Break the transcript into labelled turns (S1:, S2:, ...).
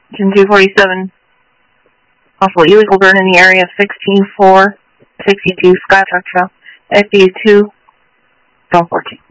S1: Engine 247. Possible illegal burn in the area of 16-462 Skytruck Trail. FBU 2, Don't 14.